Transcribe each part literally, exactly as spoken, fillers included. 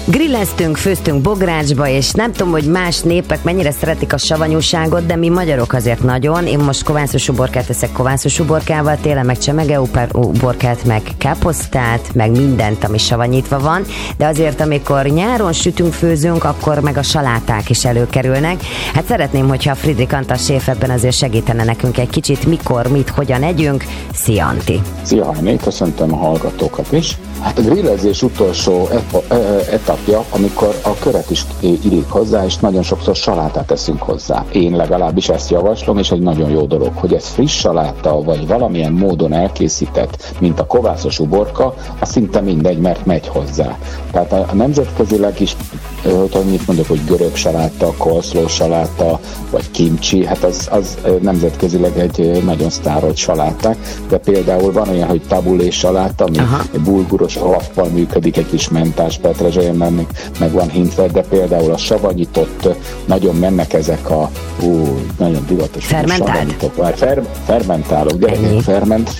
Grilleztünk, főztünk bográcsba, és nem tudom, hogy más népek mennyire szeretik a savanyúságot, de mi magyarok azért nagyon. Én most kovászos uborkát teszek kovászos uborkával, télen meg csemege uborkát, meg káposztát, meg mindent, ami savanyítva van, de azért, amikor nyáron sütünk, főzünk, akkor meg a saláták is előkerülnek. Hát szeretném, hogyha a Friedrich Antal séf ebben azért segítene nekünk egy kicsit, mikor, mit, hogyan együnk. Szia, Anti! Szia, Hajné, köszöntöm a hallgatókat is. Hát a grillezés utolsó etapja, amikor a köret is illik hozzá, és nagyon sokszor salátát teszünk hozzá. Én legalábbis ezt javaslom, és egy nagyon jó dolog, hogy ez friss saláta, vagy valamilyen módon elkészített, mint a kovászos uborka, az szinte mindegy, mert megy hozzá. Tehát a nemzetközileg is, hogy annyit mondok, hogy görög saláta, coleslaw saláta, vagy kimchi, hát az, az nemzetközileg egy nagyon sztárolt saláták, de például van olyan, hogy tabulé saláta, ami Aha. bulguros alappal működik, egy kis mentás petrezselyem, meg, meg van hintve, de például a savanyított, nagyon mennek ezek a ú, nagyon divatos fermentált? Fer, fermentálok, gyerekek, ferment.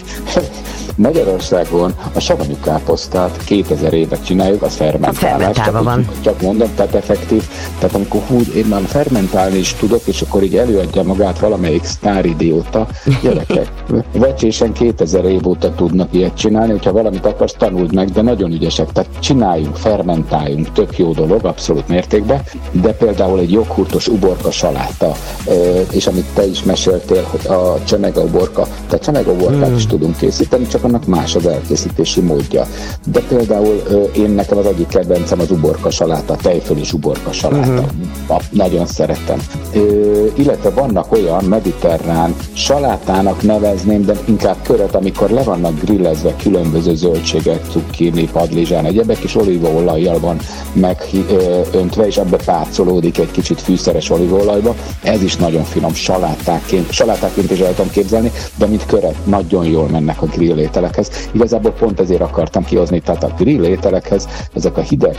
Magyarországon a savanyú káposztát kétezer évet csináljuk, az fermentálás. Csak, van. csak mondom, tehát effektív. Tehát amikor hú, én már fermentálni is tudok, és akkor így előadja magát valamelyik sztáridióta, gyerekek, vecsésen kétezer év óta tudnak ilyet csinálni, hogyha valamit akarsz, tanuld meg, de nagyon ügyesek. Tehát csináljunk, fermentáljunk, tök jó dolog, abszolút mértékben, de például egy joghurtos uborka saláta, és amit te is meséltél, hogy a csemege uborka, tehát csemege uborkát hmm. is tudunk készíteni, csak annak más az elkészítési módja. De például én nekem az egyik kedvencem az uborka saláta, tejfölis uborka saláta. Uh-huh. Nagyon szeretem. Ö, illetve vannak olyan mediterrán salátának nevezném, de inkább köret, amikor le vannak grillezve különböző zöldségek, cukkini, padlizsán, egyebek, és olívaolajjal van megöntve, és ebbe pácolódik egy kicsit fűszeres olívaolajba. Ez is nagyon finom salátáként, salátáként is el tudom képzelni, de mint köret nagyon jól mennek a grill ételekhez. Igazából pont ezért akartam kihozni, tehát a grill ételekhez ezek a hideg